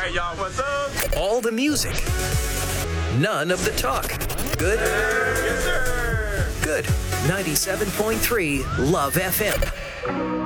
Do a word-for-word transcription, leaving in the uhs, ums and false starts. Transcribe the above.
right, y'all, what's up? All the music. None of the talk. Good? Yes, sir. Good. ninety-seven point three Love F M.